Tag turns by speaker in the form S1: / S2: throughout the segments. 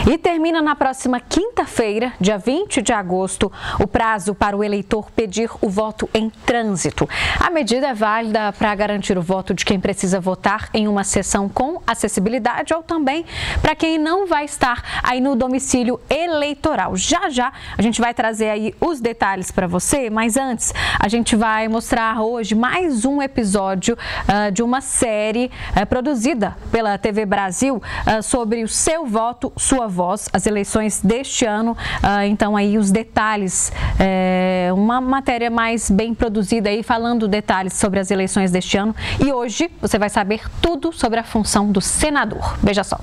S1: E termina na próxima quinta-feira, dia 20 de agosto, o prazo para o eleitor pedir o voto em trânsito. A medida é válida para garantir o voto de quem precisa votar em uma sessão com acessibilidade ou também para quem não vai estar aí no domicílio eleitoral. Já já a gente vai trazer aí os detalhes para você, mas antes a gente vai mostrar hoje mais um episódio de uma série produzida pela TV Brasil sobre o seu voto, sua voz, as eleições deste ano. Então aí os detalhes, uma matéria mais bem produzida aí falando detalhes sobre as eleições deste ano. E hoje você vai saber tudo sobre a função do senador. Veja só.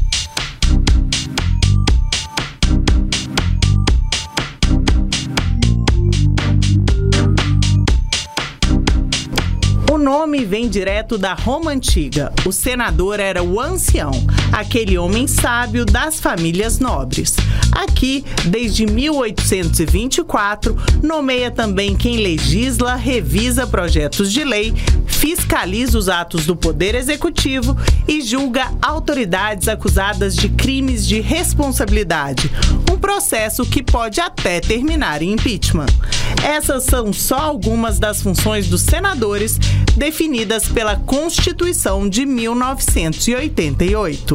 S2: O nome vem direto da Roma Antiga. O senador era o ancião, aquele homem sábio das famílias nobres. Aqui, desde 1824, nomeia também quem legisla, revisa projetos de lei, fiscaliza os atos do Poder Executivo e julga autoridades acusadas de crimes de responsabilidade. Um processo que pode até terminar em impeachment. Essas são só algumas das funções dos senadores definidas pela Constituição de 1988.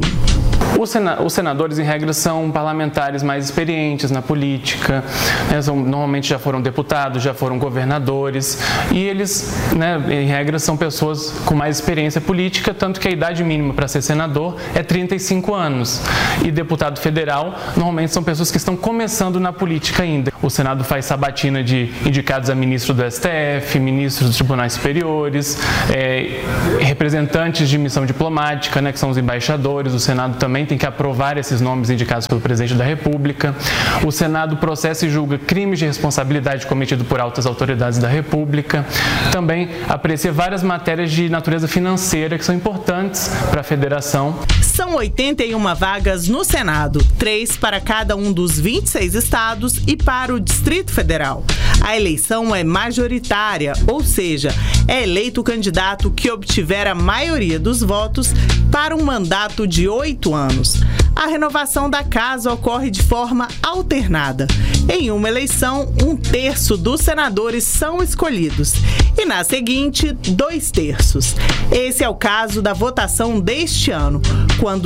S3: Os senadores, em regra, são parlamentares mais experientes na política, normalmente já foram deputados, já foram governadores, e eles, em regra, são pessoas com mais experiência política, tanto que a idade mínima para ser senador é 35 anos. E deputado federal, normalmente, são pessoas que estão começando na política ainda. O Senado faz sabatina de indicados a ministro do STF, ministros dos tribunais superiores, representantes de missão diplomática, que são os embaixadores. O Senado também tem que aprovar esses nomes indicados pelo presidente da República. O Senado processa e julga crimes de responsabilidade cometidos por altas autoridades da República. Também aprecia várias matérias de natureza financeira que são importantes para a federação.
S2: São 81 vagas no Senado, 3 para cada um dos 26 estados e para o Distrito Federal. A eleição é majoritária, ou seja, é eleito o candidato que obtiver a maioria dos votos para um mandato de 8 anos. A renovação da casa ocorre de forma alternada. Em uma eleição, 1/3 dos senadores são escolhidos e, na seguinte, 2/3. Esse é o caso da votação deste ano, quando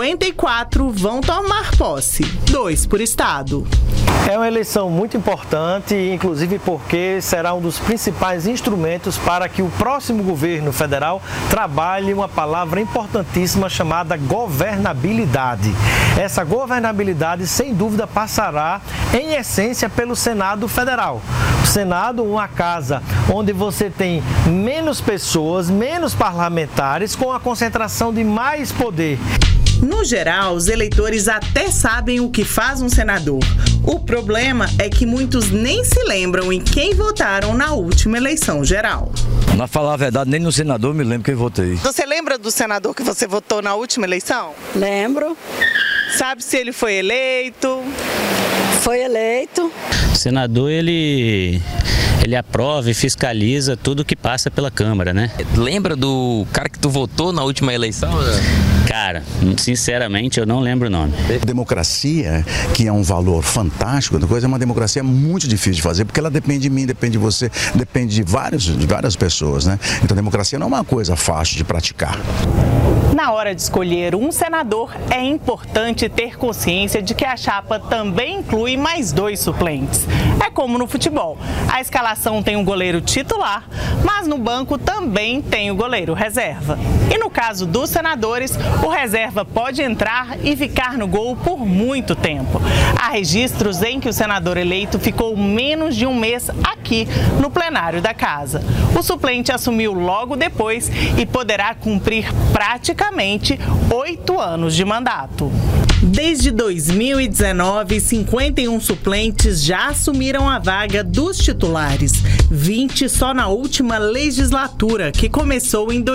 S2: 54 vão tomar posse, 2 por estado.
S4: É uma eleição muito importante, inclusive porque será um dos principais instrumentos para que o próximo governo federal trabalhe uma palavra importantíssima chamada governabilidade. Essa governabilidade, sem dúvida, passará, em essência, pelo Senado Federal. O Senado, uma casa onde você tem menos pessoas, menos parlamentares, com a concentração de mais poder.
S2: No geral, os eleitores até sabem o que faz um senador. O problema é que muitos nem se lembram em quem votaram na última eleição geral.
S5: Na falar a verdade, nem no senador me lembro quem votei.
S2: Você lembra do senador que você votou na última eleição?
S6: Lembro.
S2: Sabe se ele foi eleito?
S6: Foi eleito.
S7: O senador, ele aprova e fiscaliza tudo que passa pela Câmara, né?
S8: Lembra do cara que tu votou na última eleição?
S7: Cara, sinceramente, eu não lembro o nome.
S9: Democracia, que é um valor fantástico, é uma democracia muito difícil de fazer, porque ela depende de mim, depende de você, depende de várias pessoas, né? Então, democracia não é uma coisa fácil de praticar.
S2: Na hora de escolher um senador, é importante ter consciência de que a chapa também inclui mais 2 suplentes. É como no futebol. A escalação tem um goleiro titular, mas no banco também tem o goleiro reserva. E no caso dos senadores, o reserva pode entrar e ficar no gol por muito tempo. Há registros em que o senador eleito ficou menos de um mês aqui no plenário da casa. O suplente assumiu logo depois e poderá cumprir praticamente 8 anos de mandato. Desde 2019, 51 suplentes já assumiram a vaga dos titulares, 20 só na última legislatura, que começou em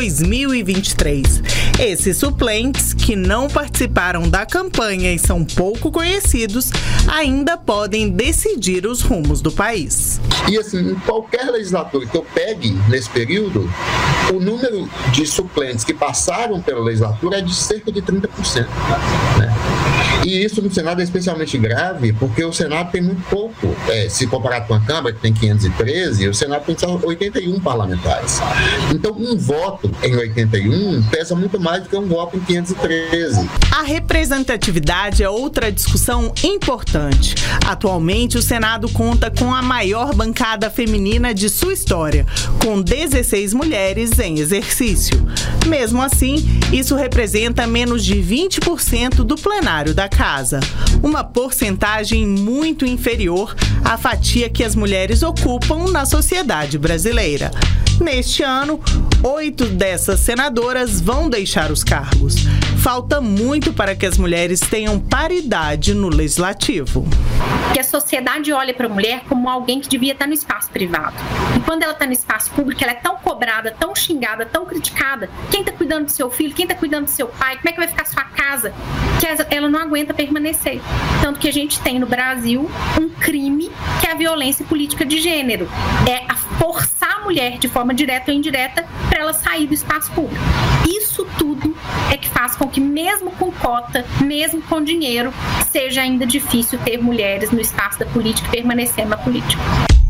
S2: 2023. Esses suplentes, que não participaram da campanha e são pouco conhecidos, ainda podem decidir os rumos do país.
S10: E assim, em qualquer legislatura que eu pegue nesse período, o número de suplentes que passaram pela legislatura é de cerca de 30%. Né? E isso no Senado é especialmente grave porque o Senado tem muito pouco. Se comparado com a Câmara, que tem 513, o Senado tem só 81 parlamentares. Então, um voto em 81 pesa muito mais do que um voto em 513.
S2: A representatividade é outra discussão importante. Atualmente, o Senado conta com a maior bancada feminina de sua história, com 16 mulheres em exercício. Mesmo assim, isso representa menos de 20% do plenário da Casa, uma porcentagem muito inferior à fatia que as mulheres ocupam na sociedade brasileira. Neste ano, 8 dessas senadoras vão deixar os cargos. Falta muito para que as mulheres tenham paridade no legislativo.
S11: Que a sociedade olha para a mulher como alguém que devia estar no espaço privado. E quando ela está no espaço público, ela é tão cobrada, tão xingada, tão criticada. Quem está cuidando do seu filho? Quem está cuidando do seu pai? Como é que vai ficar a sua casa? Que ela não aguenta permanecer. Tanto que a gente tem no Brasil um crime que é a violência política de gênero. É a forçar a mulher, de forma direta ou indireta, para ela sair do espaço público. Isso tudo é que faz com que, mesmo com cota, mesmo com dinheiro, seja ainda difícil ter mulheres no espaço da política e permanecer na política.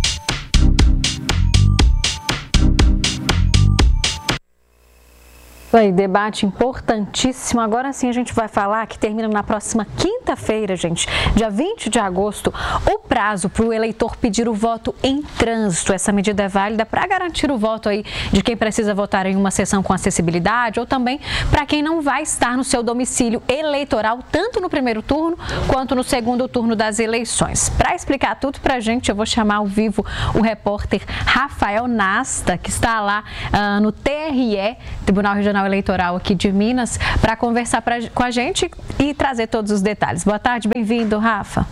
S1: Aí, debate importantíssimo. Agora sim a gente vai falar que termina na próxima quinta-feira, gente, dia 20 de agosto, o prazo para o eleitor pedir o voto em trânsito. Essa medida é válida para garantir o voto aí de quem precisa votar em uma sessão com acessibilidade ou também para quem não vai estar no seu domicílio eleitoral, tanto no primeiro turno quanto no segundo turno das eleições. Para explicar tudo para a gente, eu vou chamar ao vivo o repórter Rafael Nasta, que está lá no TRE, Tribunal Regional Eleitoral aqui de Minas, para conversar com a gente e trazer todos os detalhes. Boa tarde, bem-vindo, Rafa.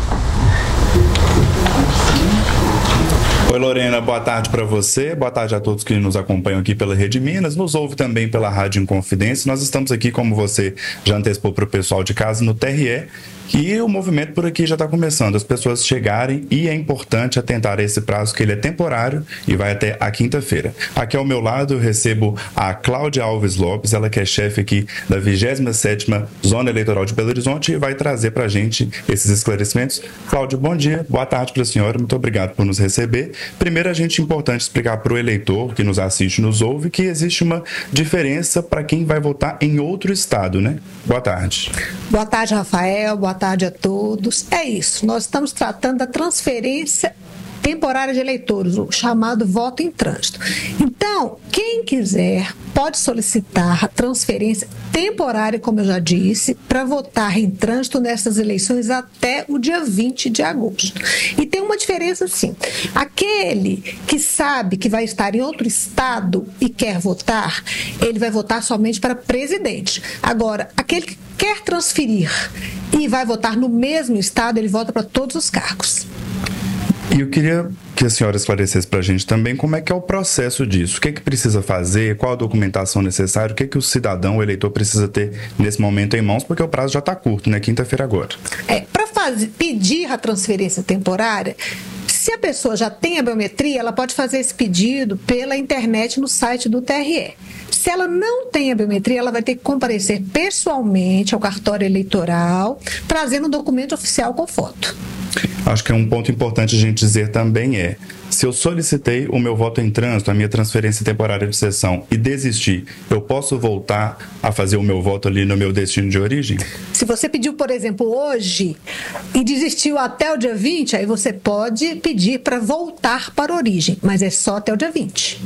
S12: Oi, Lorena, boa tarde para você, boa tarde a todos que nos acompanham aqui pela Rede Minas, nos ouve também pela Rádio Inconfidência. Nós estamos aqui, como você já antecipou para o pessoal de casa, no TRE, e o movimento por aqui já está começando, as pessoas chegarem, e é importante atentar a esse prazo, que ele é temporário e vai até a quinta-feira. Aqui ao meu lado eu recebo a Cláudia Alves Lopes, ela que é chefe aqui da 27ª Zona Eleitoral de Belo Horizonte e vai trazer para a gente esses esclarecimentos. Cláudia, bom dia, boa tarde para a senhora, muito obrigado por nos receber. Primeiro, a gente é importante explicar para o eleitor que nos assiste e nos ouve que existe uma diferença para quem vai votar em outro estado, né? Boa tarde.
S13: Boa tarde, Rafael, boa tarde a todos. É isso, nós estamos tratando da transferência temporária de eleitores, o chamado voto em trânsito. Então, quem quiser pode solicitar a transferência temporária, como eu já disse, para votar em trânsito nessas eleições até o dia 20 de agosto. E tem uma diferença, sim. Aquele que sabe que vai estar em outro estado e quer votar, ele vai votar somente para presidente. Agora, aquele que quer transferir e vai votar no mesmo estado, ele vota para todos os cargos.
S12: E eu queria que a senhora esclarecesse para a gente também como é que é o processo disso. O que é que precisa fazer, qual a documentação necessária, o que é que o cidadão, o eleitor, precisa ter nesse momento em mãos, porque o prazo já está curto, né? Quinta-feira agora.
S13: Para pedir a transferência temporária, se a pessoa já tem a biometria, ela pode fazer esse pedido pela internet no site do TRE. Se ela não tem a biometria, ela vai ter que comparecer pessoalmente ao cartório eleitoral, trazendo um documento oficial com foto.
S12: Acho que um ponto importante a gente dizer também se eu solicitei o meu voto em trânsito, a minha transferência temporária de sessão e desistir, eu posso voltar a fazer o meu voto ali no meu destino de origem?
S13: Se você pediu, por exemplo, hoje e desistiu até o dia 20, aí você pode pedir para voltar para a origem, mas é só até o dia 20.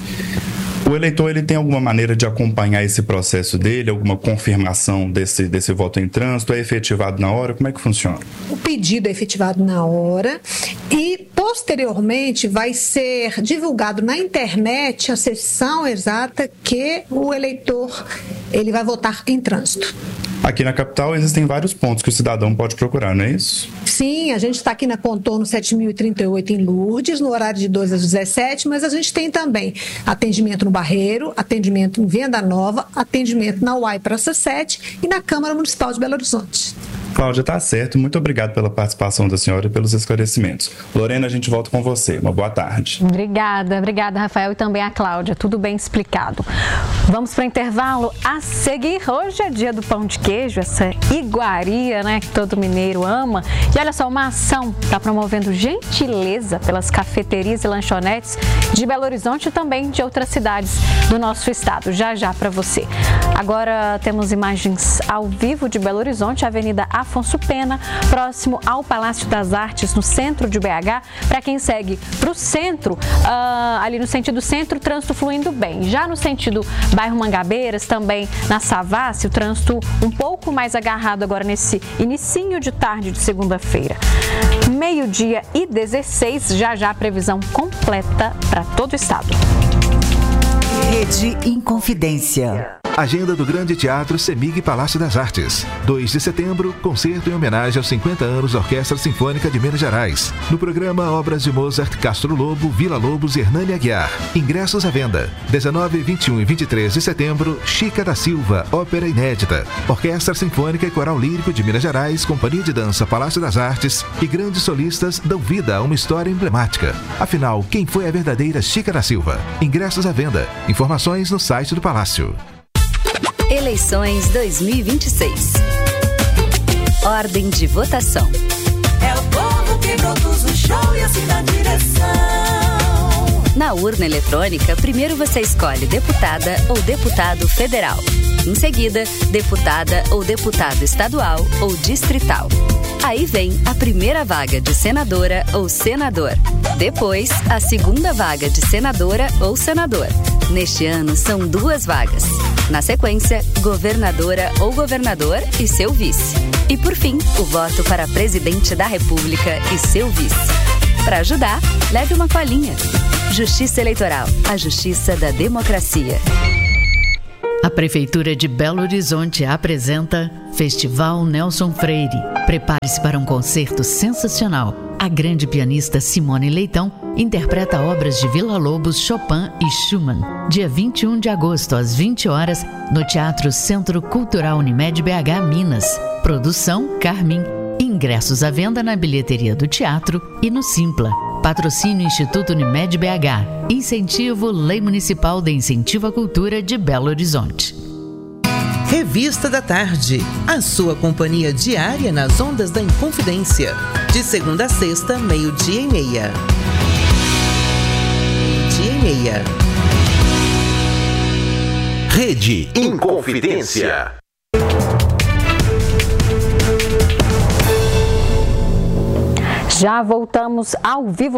S12: O eleitor, ele tem alguma maneira de acompanhar esse processo dele, alguma confirmação desse voto em trânsito? É efetivado na hora? Como é que funciona?
S13: O pedido é efetivado na hora e, posteriormente, vai ser divulgado na internet a sessão exata que o eleitor ele vai votar em trânsito.
S12: Aqui na capital existem vários pontos que o cidadão pode procurar, não é isso?
S13: Sim, a gente está aqui na Contorno 7038 em Lourdes, no horário de 2 às 17, mas a gente tem também atendimento no Barreiro, atendimento em Venda Nova, atendimento na UAI Praça 7 e na Câmara Municipal de Belo Horizonte.
S12: Cláudia, tá certo. Muito obrigado pela participação da senhora e pelos esclarecimentos. Lorena, a gente volta com você. Uma boa tarde.
S1: Obrigada, Rafael, e também a Cláudia. Tudo bem explicado. Vamos para o intervalo a seguir. Hoje é dia do pão de queijo, essa iguaria, né, que todo mineiro ama. E olha só, uma ação está promovendo gentileza pelas cafeterias e lanchonetes de Belo Horizonte e também de outras cidades do nosso estado. Já para você. Agora temos imagens ao vivo de Belo Horizonte, Avenida Afonso Pena, próximo ao Palácio das Artes, no centro de BH. Para quem segue para o centro, ali no sentido centro, o trânsito fluindo bem. Já no sentido bairro Mangabeiras, também na Savassi, o trânsito um pouco mais agarrado agora nesse inicinho de tarde de segunda-feira. 12h16, já a previsão completa para todo o estado.
S14: Rede Inconfidência. Agenda do Grande Teatro Semig Palácio das Artes. 2 de setembro, concerto em homenagem aos 50 anos da Orquestra Sinfônica de Minas Gerais. No programa, obras de Mozart, Castro Lobo, Vila Lobos e Hernani Aguiar. Ingressos à venda. 19, 21 e 23 de setembro, Chica da Silva, ópera inédita. Orquestra Sinfônica e Coral Lírico de Minas Gerais, Companhia de Dança Palácio das Artes e grandes solistas dão vida a uma história emblemática. Afinal, quem foi a verdadeira Chica da Silva? Ingressos à venda. Informações no site do Palácio.
S15: Eleições 2026. Ordem de votação.
S16: É o povo que produz o show e assim dá direção.
S15: Na urna eletrônica, primeiro você escolhe deputada ou deputado federal. Em seguida, deputada ou deputado estadual ou distrital. Aí vem a primeira vaga de senadora ou senador. Depois, a segunda vaga de senadora ou senador. Neste ano, são 2 vagas. Na sequência, governadora ou governador e seu vice. E por fim, o voto para presidente da República e seu vice. Para ajudar, leve uma colinha. Justiça Eleitoral, a justiça da democracia.
S17: A Prefeitura de Belo Horizonte apresenta Festival Nelson Freire. Prepare-se para um concerto sensacional. A grande pianista Simone Leitão interpreta obras de Vila Lobos, Chopin e Schumann. Dia 21 de agosto, às 20 horas, no Teatro Centro Cultural Unimed BH, Minas. Produção Carmin. Ingressos à venda na bilheteria do teatro e no Simpla. Patrocínio Instituto Unimed BH. Incentivo Lei Municipal de Incentivo à Cultura de Belo Horizonte.
S18: Revista da Tarde. A sua companhia diária nas ondas da Inconfidência. De segunda a sexta, 12h30. 12h30.
S14: Rede Inconfidência.
S1: Já voltamos ao vivo,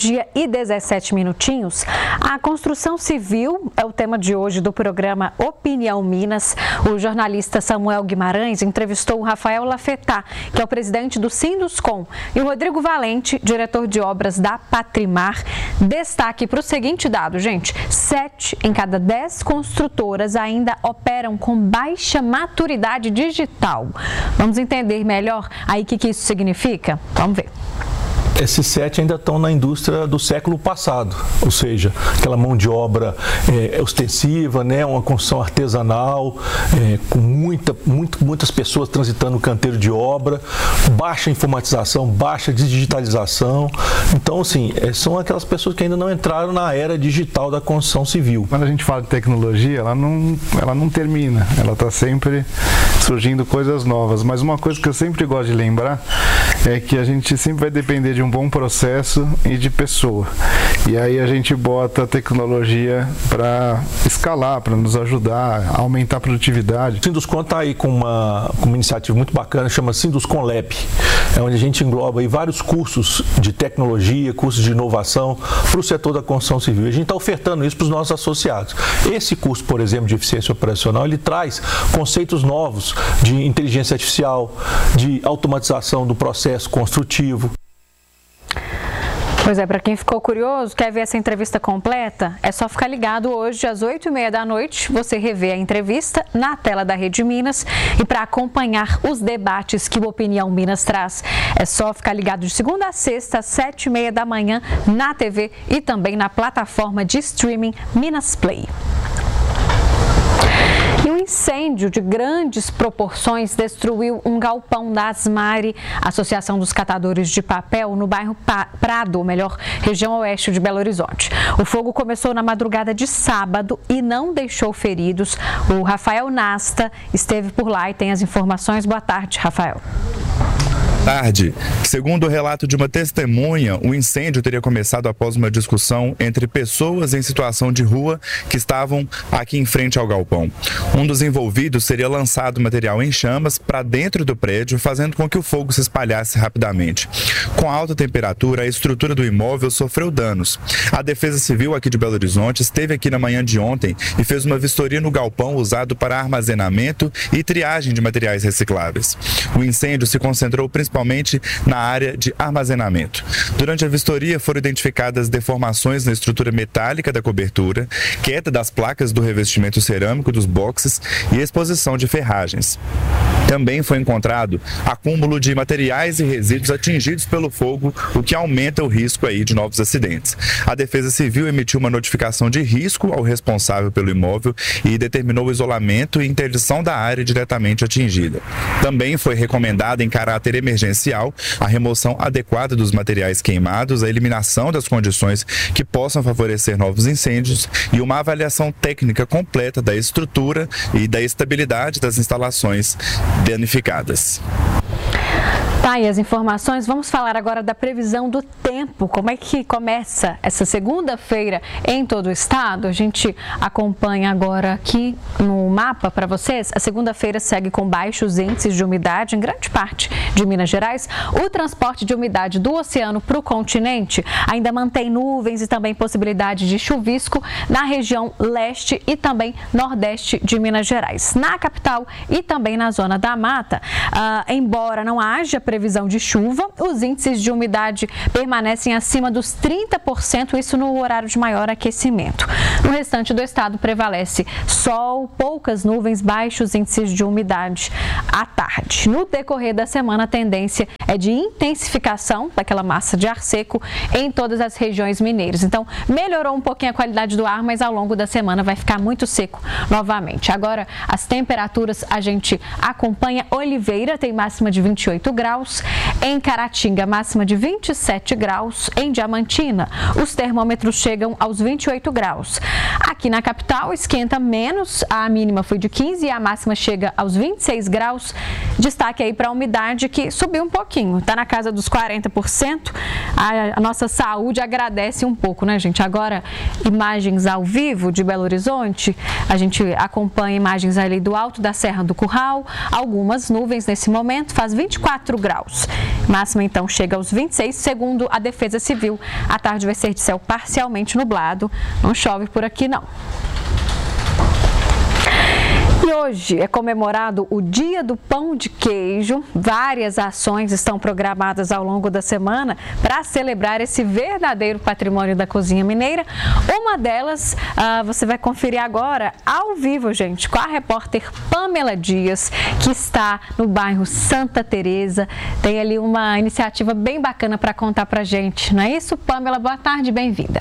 S1: 12h17. A construção civil é o tema de hoje do programa Opinião Minas. O jornalista Samuel Guimarães entrevistou o Rafael Lafetá, que é o presidente do Sinduscom, e o Rodrigo Valente, diretor de obras da Patrimar. Destaque para o seguinte dado, gente: 7 em cada 10 construtoras ainda operam com baixa maturidade digital. Vamos entender melhor aí o que isso significa? Vamos ver.
S19: Esses 7 ainda estão na indústria do século passado, ou seja, aquela mão de obra ostensiva, né, uma construção artesanal, com muitas pessoas transitando no canteiro de obra, baixa informatização, baixa digitalização. Então, assim, são aquelas pessoas que ainda não entraram na era digital da construção civil.
S20: Quando a gente fala de tecnologia, ela não termina, ela está sempre surgindo coisas novas. Mas uma coisa que eu sempre gosto de lembrar é que a gente sempre vai depender de um bom processo e de pessoa. E aí a gente bota a tecnologia para escalar, para nos ajudar a aumentar a produtividade.
S19: O Sinduscom está aí com uma iniciativa muito bacana, chama Sinduscom Lab, onde a gente engloba aí vários cursos de tecnologia, cursos de inovação para o setor da construção civil. A gente está ofertando isso para os nossos associados. Esse curso, por exemplo, de eficiência operacional, ele traz conceitos novos de inteligência artificial, de automatização do processo construtivo.
S1: Pois é, para quem ficou curioso, quer ver essa entrevista completa, é só ficar ligado hoje às 20h30, você revê a entrevista na tela da Rede Minas. E para acompanhar os debates que o Opinião Minas traz, é só ficar ligado de segunda a sexta, às 7h30 na TV e também na plataforma de streaming Minas Play. E um incêndio de grandes proporções destruiu um galpão da Asmari, Associação dos Catadores de Papel, no bairro Prado, melhor, região oeste de Belo Horizonte. O fogo começou na madrugada de sábado e não deixou feridos. O Rafael Nasta esteve por lá e tem as informações. Boa tarde, Rafael.
S12: Tarde. Segundo o relato de uma testemunha, o incêndio teria começado após uma discussão entre pessoas em situação de rua que estavam aqui em frente ao galpão. Um dos envolvidos teria lançado material em chamas para dentro do prédio, fazendo com que o fogo se espalhasse rapidamente. Com alta temperatura, a estrutura do imóvel sofreu danos. A Defesa Civil aqui de Belo Horizonte esteve aqui na manhã de ontem e fez uma vistoria no galpão usado para armazenamento e triagem de materiais recicláveis. O incêndio se concentrou principalmente na área de armazenamento. Durante a vistoria foram identificadas deformações na estrutura metálica da cobertura, queda das placas do revestimento cerâmico dos boxes e exposição de ferragens. Também foi encontrado acúmulo de materiais e resíduos atingidos pelo fogo, o que aumenta o risco aí de novos acidentes. A Defesa Civil emitiu uma notificação de risco ao responsável pelo imóvel e determinou o isolamento e interdição da área diretamente atingida. Também foi recomendada em caráter emergencial a remoção adequada dos materiais queimados, a eliminação das condições que possam favorecer novos incêndios e uma avaliação técnica completa da estrutura e da estabilidade das instalações danificadas.
S1: Tá, e as informações, vamos falar agora da previsão do tempo. Como é que começa essa segunda-feira em todo o estado? A gente acompanha agora aqui no mapa para vocês. A segunda-feira segue com baixos índices de umidade em grande parte de Minas Gerais. O transporte de umidade do oceano para o continente ainda mantém nuvens e também possibilidade de chuvisco na região leste e também nordeste de Minas Gerais. Na capital e também na zona da mata, embora não haja previsão de chuva, os índices de umidade permanecem acima dos 30%, isso no horário de maior aquecimento. No restante do estado prevalece sol, poucas nuvens, baixos índices de umidade à tarde. No decorrer da semana, a tendência é de intensificação daquela massa de ar seco em todas as regiões mineiras. Então, melhorou um pouquinho a qualidade do ar, mas ao longo da semana vai ficar muito seco novamente. Agora, as temperaturas a gente acompanha. Oliveira tem máxima de 28 graus. Em Caratinga, máxima de 27 graus. Em Diamantina, os termômetros chegam aos 28 graus. Aqui na capital, esquenta menos. A mínima foi de 15 e a máxima chega aos 26 graus. Destaque aí para a umidade que subiu um pouquinho. Está na casa dos 40%. A nossa saúde agradece um pouco, né, gente? Agora, imagens ao vivo de Belo Horizonte. A gente acompanha imagens ali do alto da Serra do Curral. Algumas nuvens nesse momento. Faz 24 graus. Máxima, então, chega aos 26, segundo a Defesa Civil. A tarde vai ser de céu parcialmente nublado. Não chove por aqui, não. E hoje é comemorado o Dia do Pão de Queijo. Várias ações estão programadas ao longo da semana para celebrar esse verdadeiro patrimônio da cozinha mineira. Uma delas você vai conferir agora ao vivo, gente, com a repórter Pamela Dias, que está no bairro Santa Teresa. Tem ali uma iniciativa bem bacana para contar para a gente, não é isso? Pamela, boa tarde, bem-vinda.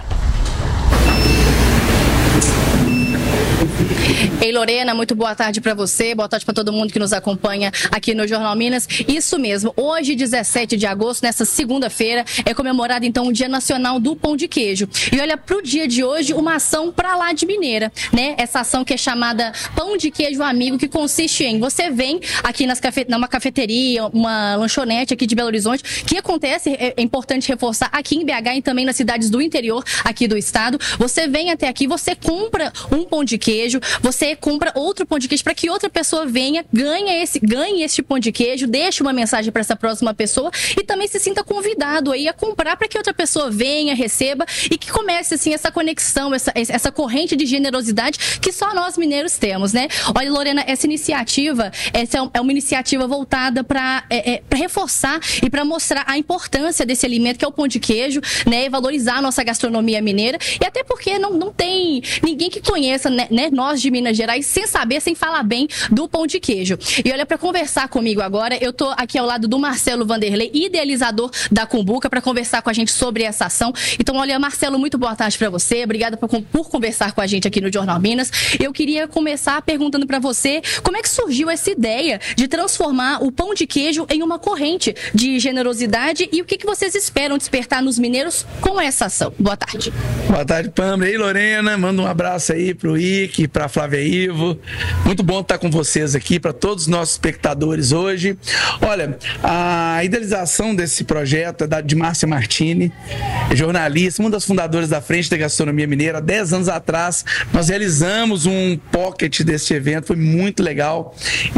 S21: Ei, Lorena, muito boa tarde para você, boa tarde para todo mundo que nos acompanha aqui no Jornal Minas. Isso mesmo, hoje, 17 de agosto, nessa segunda-feira, é comemorado então o Dia Nacional do Pão de Queijo. E olha, pro dia de hoje, uma ação pra lá de Mineira, né? Essa ação que é chamada Pão de Queijo Amigo, que consiste em você vem aqui numa cafeteria, uma lanchonete aqui de Belo Horizonte, que acontece, é importante reforçar, aqui em BH e também nas cidades do interior aqui do estado. Você vem até aqui, você compra um pão de queijo, você compra outro pão de queijo para que outra pessoa venha, ganhe esse pão de queijo, deixe uma mensagem para essa próxima pessoa e também se sinta convidado aí a comprar para que outra pessoa venha, receba e que comece assim essa conexão, essa corrente de generosidade que só nós mineiros temos, né? Olha, Lorena, essa iniciativa é uma iniciativa voltada para reforçar e para mostrar a importância desse alimento que é o pão de queijo, né? E valorizar a nossa gastronomia mineira e até porque não tem ninguém que conheça, né, nós de Minas Gerais, sem saber, sem falar bem do pão de queijo. E olha, para conversar comigo agora, eu tô aqui ao lado do Marcelo Vanderlei, idealizador da Cumbuca, para conversar com a gente sobre essa ação. Então, olha, Marcelo, muito boa tarde para você. Obrigada por conversar com a gente aqui no Jornal Minas. Eu queria começar perguntando para você como é que surgiu essa ideia de transformar o pão de queijo em uma corrente de generosidade e o que vocês esperam despertar nos mineiros com essa ação. Boa tarde.
S3: Boa tarde, Pâmela. E aí, Lorena, manda um abraço aí pro Ike, pra Flávia Ivo. Muito bom estar com vocês aqui, para todos os nossos espectadores hoje. Olha, a idealização desse projeto é de Márcia Martini, jornalista, uma das fundadoras da Frente da Gastronomia Mineira. Há 10 anos atrás, nós realizamos um pocket deste evento, foi muito legal.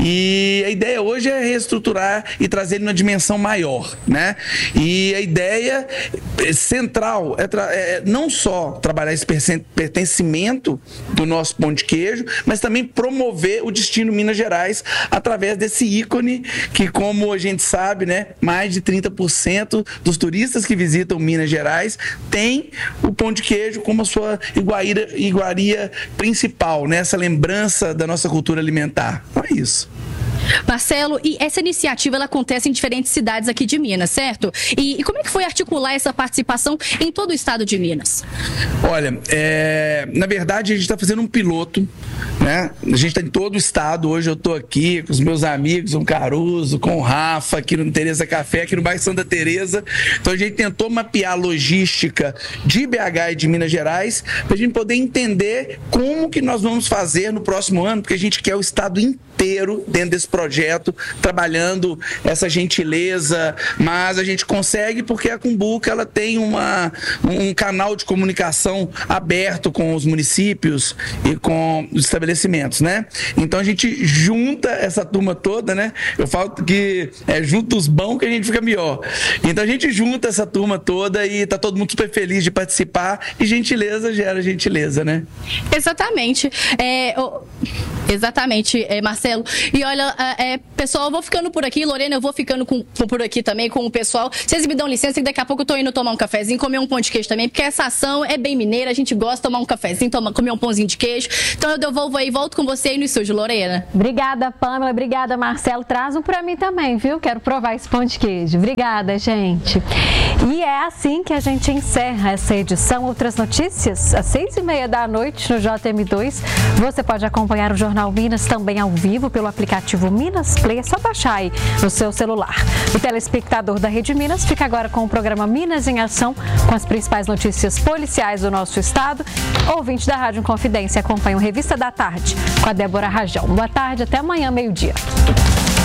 S3: E a ideia hoje é reestruturar e trazer ele numa dimensão maior, né? E a ideia central é não só trabalhar esse pertencimento do nosso pão de queijo, mas também promover o destino Minas Gerais através desse ícone que, como a gente sabe, né, mais de 30% dos turistas que visitam Minas Gerais tem o pão de queijo como a sua iguaria principal, né? Essa lembrança da nossa cultura alimentar. Então é isso.
S21: Marcelo, e essa iniciativa ela acontece em diferentes cidades aqui de Minas, certo? E como é que foi articular essa participação em todo o estado de Minas?
S3: Olha, na verdade a gente está fazendo um piloto, né? A gente está em todo o estado. Hoje eu estou aqui com os meus amigos, com o Caruso, com o Rafa, aqui no Tereza Café, aqui no bairro Santa Teresa. Então a gente tentou mapear a logística de BH e de Minas Gerais para a gente poder entender como que nós vamos fazer no próximo ano, porque a gente quer o estado inteiro dentro desse projeto, trabalhando essa gentileza, mas a gente consegue porque a Cumbuca ela tem um canal de comunicação aberto com os municípios e com os estabelecimentos, né? Então a gente junta essa turma toda, né? Eu falo que é junto os bons que a gente fica melhor. Então a gente junta essa turma toda e tá todo mundo super feliz de participar e gentileza gera gentileza, né?
S21: Exatamente. Exatamente, Marcelo. E olha, pessoal, eu vou ficando por aqui. Lorena, eu vou ficando por aqui também com o pessoal. Vocês me dão licença que daqui a pouco eu tô indo tomar um cafezinho, comer um pão de queijo também, porque essa ação é bem mineira, a gente gosta de tomar um cafezinho, comer um pãozinho de queijo. Então eu devolvo aí, volto com você aí no estúdio, Lorena.
S1: Obrigada, Pâmela. Obrigada, Marcelo. Traz um pra mim também, viu? Quero provar esse pão de queijo. Obrigada, gente. E é assim que a gente encerra essa edição. Outras notícias, às 6h30 da noite no JM2. Você pode acompanhar o Jornal Minas também ao vivo pelo aplicativo Minas Play. É só baixar aí no seu celular. O telespectador da Rede Minas fica agora com o programa Minas em Ação, com as principais notícias policiais do nosso estado. Ouvinte da Rádio Confidência acompanha o Revista da Tarde com a Débora Rajão. Boa tarde, até amanhã, meio-dia.